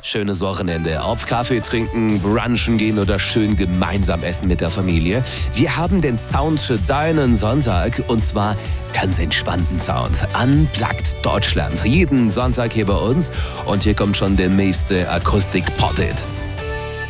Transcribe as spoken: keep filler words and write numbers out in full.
schönes Wochenende. Ob Kaffee trinken, brunchen gehen oder schön gemeinsam essen mit der Familie. Wir haben den Sound für deinen Sonntag und zwar ganz entspannten Sound. Unplugged Deutschland. Jeden Sonntag hier bei uns und hier kommt schon der nächste Akustik-Pop-Hit.